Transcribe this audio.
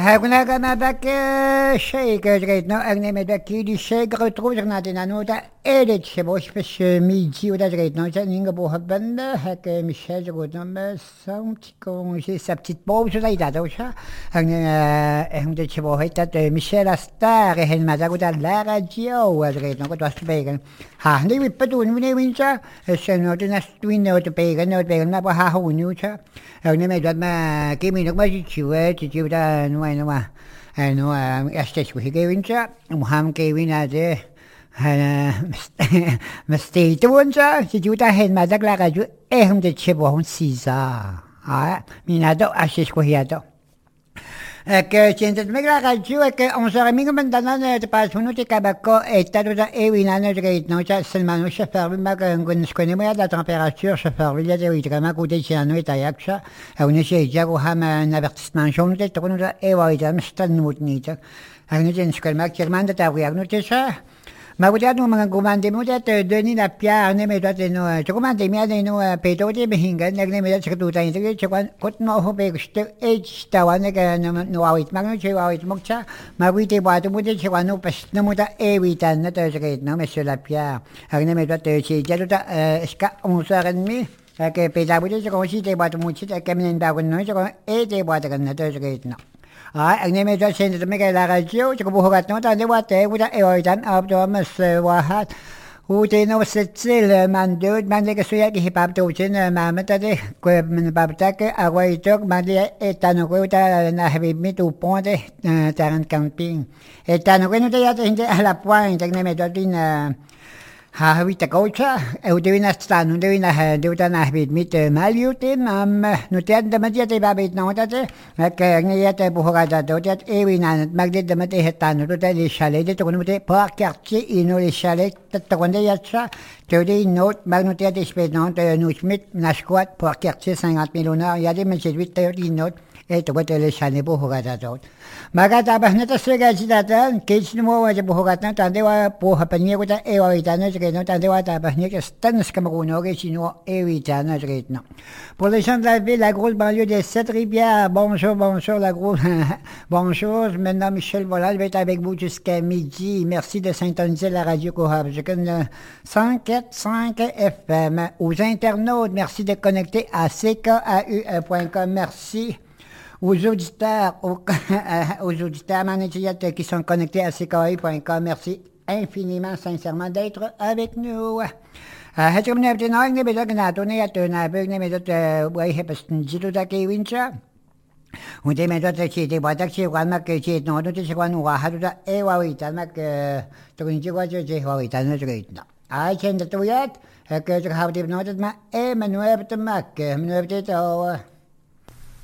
Hagunaganadak shake no agne da kidi shake retrouve na de nota edit chebosh pes midi ou da no ninga bo habanda hak Michel godom son petit congé sa petite pause là il a docha agne de chebo heta de Michel Astar et hen mazaguda la radio no ko was begen ha ni wi pedu ni wincha se no de nas twin no de begen no begen na ha hu nu cha agne me da ma kimi no ma chiwe chi da no no ma no este ku gewincha ham gewina de mesti tu uncha si juta hen ma dak la ga ju de chebo hon sisa minado ashe ku hiado que sientes me la ju que on se reminga mandana de pas uno te kabako eta do ewina no de no cha selmano chefer ma gon skone mo la température chefer il y a des vraiment côté chano eta yaksha on essaie jago ham un avertissement jaune de tono da ewa ida mistan nut nita on jen skol ma kirmanda ta wi agno te cha ma guarda no mga gumande mo dat deni na pia ne me dat no gumande mi ade no peto de behinga ne me dat chatu ta inte chakwan kot no ho be sto age ta wan ne no awit ma no che awit mokcha ma wi te ba to mo de chakwan no pas no mo da evita na ta chakait no me se la pia ne me dat che ja ta ska 11h30 que pesa bu de chakwan si te ba to mo chi ta kemen da gon no chakwan e te ba ta na ta chakait no anh em cho xin thì mấy cái là cái chiếu cho bộ hoạt nó ta để qua tế của ta eo tan ập cho mà sờ qua hát u thế nó sẽ là mình được mình cái suy cái hip hop tổ chức mà mình ta đấy quên mình bảo ta cái à quay trước mà đi ta nó quay ta là hay bị tụ point đấy ta ăn camping ta nó quay nó ta hiện tại là point cho nên mình cho tin ha vita cocha eu devina stanno devina devina habit mit maliutin no te da matia te babit no tate che ne te buhogada do te evina magde da mate hetano do te chalet de to te par quartier ino le chalet te quando yacha te de note magno te de spedant no smit na squat par quartier 50 000 il y a des messieurs 8 te note et to te le chalet buhogada do magata bahnata sega jidata kech mo wa buhogata tande wa poha panie ko ta ewa itano no tande wa ta bahnie que stan skamaruno que chino evitano no pour les gens de la ville la grosse banlieue des Sept Rivières bonjour la grosse bonjour maintenant Michel voilà je vais être avec vous jusqu'à midi merci de syntoniser la radio Cohab je connais 104.5 FM aux internautes merci de connecter à ckau.com merci aux auditeurs, aux auditeurs managers qui sont connectés à ckau.com, merci infiniment, sincèrement d'être avec nous. Hajum ne bte noy ne bedo gna to ne ya to na be ne bedo wai he pastin jitu da ke wincha. Unde me do te chi de ba da chi wan ma ke chi no do chi wan wa ha da e wa wi ta ma ke to ni chi wa che wa wi ta no ge na. Ai chen da to yat ke ha de no da ma e manuel bte ma ke manuel bte to